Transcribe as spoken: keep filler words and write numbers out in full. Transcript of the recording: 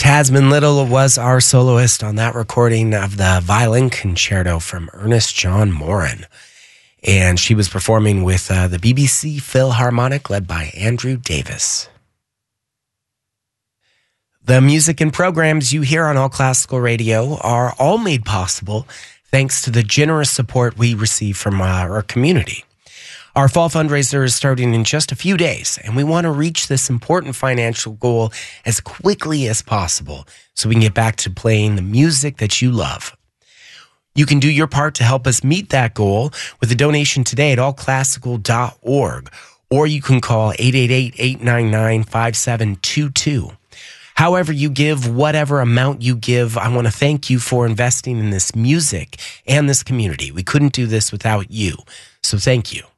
Tasman Little was our soloist on that recording of the violin concerto from Ernest John Morin. And she was performing with uh, the B B C Philharmonic led by Andrew Davis. The music and programs you hear on All Classical Radio are all made possible thanks to the generous support we receive from uh, our community. Our fall fundraiser is starting in just a few days, and we want to reach this important financial goal as quickly as possible so we can get back to playing the music that you love. You can do your part to help us meet that goal with a donation today at all classical dot org, or you can call eight eight eight, eight nine nine, five seven two two. However you give, whatever amount you give, I want to thank you for investing in this music and this community. We couldn't do this without you, so thank you.